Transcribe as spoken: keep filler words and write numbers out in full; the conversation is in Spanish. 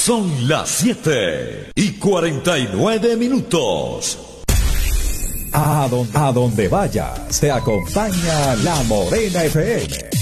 Son las siete y cuarenta y nueve minutos. A donde, a donde vayas, te acompaña La Morena F M.